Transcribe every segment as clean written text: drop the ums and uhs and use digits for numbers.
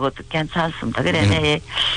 그것도 괜찮습니다. 그래, 네.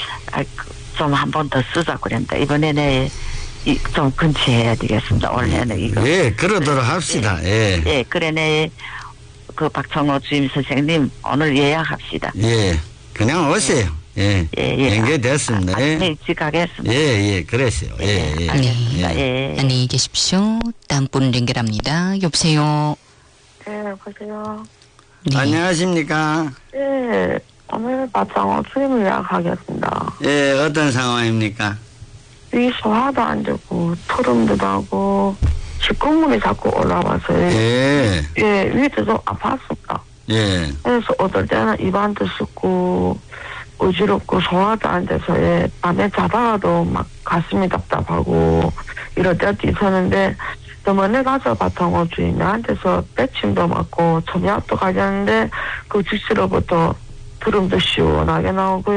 좀 한 번 더 쓰자 그랬는데, 이번에는 좀 근치해야 되겠습니다. 올해는 이거. 예, 그러도록 합시다. 예. 예, 그래, 네. 그 박청호 주임 선생님, 오늘 예약합시다. 예, 그냥 오세요. 예. 연결됐습니다. 네, 일찍 가겠습니다. 예, 그러세요. 예. 알겠습니다. 예. 안녕히 계십시오. 다음 분 연결합니다. 여보세요. 네, 여보세요. 네. 안녕하십니까? 네, 오늘 박청호 주임을 예약하겠습니다. 예, 어떤 상황입니까? 위 소화도 안 되고, 토름도 나고, 식구물이 자꾸 올라와서, 예. 위도 좀 아팠습니다. 예. 그래서 어떨 때는 입안도 습고, 어지럽고, 소화도 안 돼서, 밤에 자다가도 막 가슴이 답답하고, 이럴 때도 있었는데, 저번에 가서 박청호 주임한테서 백침도 맞고, 점약도 가졌는데, 그 직시로부터 주름도 시원하게 나오고,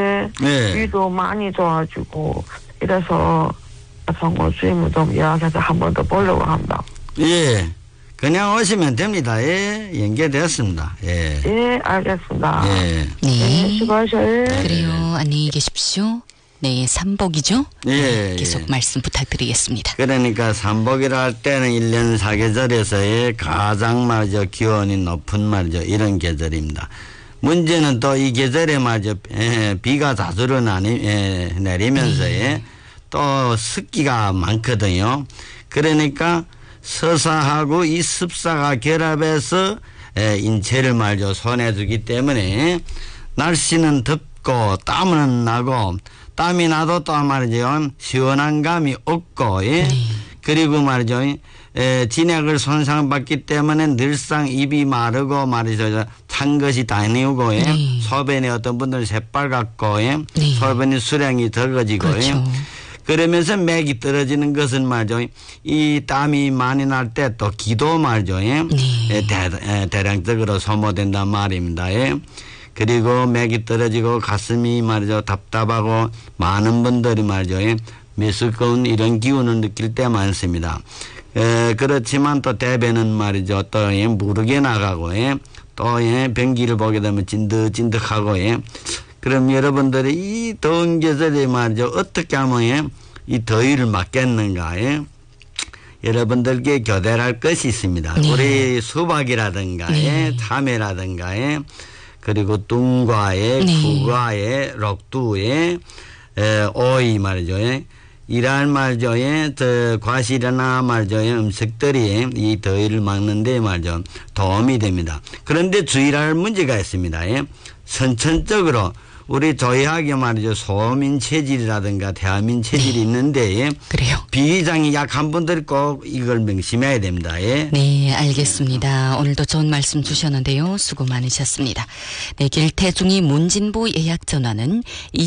위도 많이 좋아지고, 이래서 박청호 주임을 좀 예약해서 한 번 더 보려고 합니다. 예. 그냥 오시면 됩니다. 예. 연결됐습니다. 예. 예, 알겠습니다. 예. 네. 수고하셔요. 그래요. 안녕히 계십시오. 네, 삼복이죠? 예. 계속 말씀 부탁드리겠습니다. 그러니까 삼복이라 할 때는 1년 4계절에서의 가장 말이죠. 기온이 높은 말이죠. 이런 계절입니다. 문제는 또 이 계절에 말이죠. 비가 자주로 내리면서 또 습기가 많거든요. 그러니까 서사하고 이 습사가 결합해서 인체를 말이죠. 손해주기 때문에 날씨는 덥고 땀은 나고 땀이 나도 또 말이죠. 시원한 감이 없고 그리고 말이죠. 진액을 손상받기 때문에 늘상 입이 마르고 말이죠. 찬 것이 다니고 소변이 어떤 분들은 새빨갛고 소변이 수량이 적어지고 그렇죠. 그러면서 맥이 떨어지는 것은 말이죠. 이 땀이 많이 날 때 또 기도 말이죠. 대량적으로 소모된단 말입니다. 그리고 맥이 떨어지고 가슴이 말이죠. 답답하고 많은 분들이 말이죠. 메스꺼운 이런 기운을 느낄 때 많습니다. 그렇지만 또 대변은 말이죠. 또 무르게 나가고 또 변기를 보게 되면 찐득찐득하고 그럼 여러분들이 이 더운 계절에 말이죠. 어떻게 하면 이 더위를 막겠는가 여러분들께 교대할 것이 있습니다. 우리 수박이라든가 참외라든가 그리고 뚱과에 구과에 록두에 오이 말이죠. 이러한 말이죠. 과실이나 말이죠. 음식들이 이 더위를 막는데 말이죠. 도움이 됩니다. 그런데 주의할 문제가 있습니다. 선천적으로 우리 조이하게 말이죠. 소민 체질이라든가 대하민 체질이 있는데 그래요. 비위장이 약한 분들이 꼭 이걸 명심해야 됩니다. 네, 알겠습니다. 오늘도 좋은 말씀 주셨는데요. 수고 많으셨습니다. 네, 길태중이 문진부 예약 전화는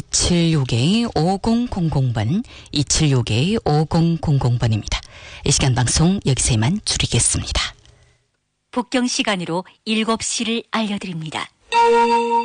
276-5000번, 276-5000번입니다. 이 시간 방송 여기서 이만 줄이겠습니다. 북경 시간으로 7시를 알려드립니다.